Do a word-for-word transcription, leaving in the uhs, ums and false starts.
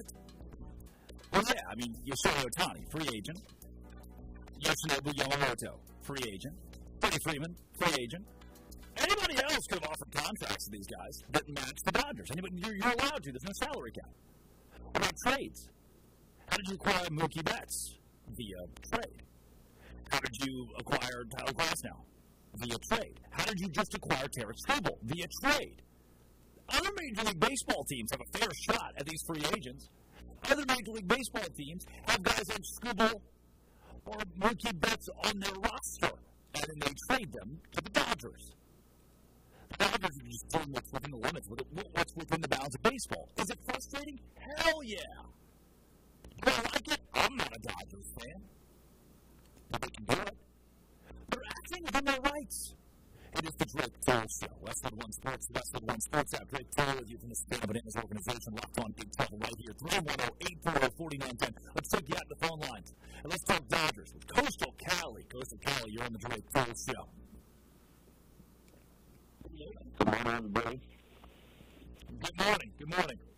it? Well, yeah, I mean, Yoshiro Ohtani, free agent. Yoshinobu Yamamoto, free agent. Freddie Freeman, free agent. Anybody else could have offered contracts to these guys that match the Dodgers. Anybody, you're, you're allowed to. There's no salary cap. What about trades? How did you acquire Mookie Betts? Via trade. How did you acquire Tyler Glasnow? Via trade. How did you just acquire Tarik Skubal? Via trade. Other Major League Baseball teams have a fair shot at these free agents. Other Major League Baseball teams have guys like Skubal or Mookie Betts on their roster, and then they trade them to the Dodgers. The Dodgers are just doing what's within the limits, what's within the bounds of baseball. Is it frustrating? Hell yeah. Do I like it? I'm not a Dodgers fan. But they can do it. They're acting within their rights. It is the Drake Toll Show. Westwood One Sports, Westwood One Sports app. Drake Toll with you from the Sustainable Fitness Organization, locked on Big twelve right here. three one zero, eight four zero, four nine one zero. Let's take you out the phone lines. And let's talk Dodgers with Coastal Cali. Coastal Cali, you're on the Drake Toll Show. Good morning, everybody. Good morning. Good morning.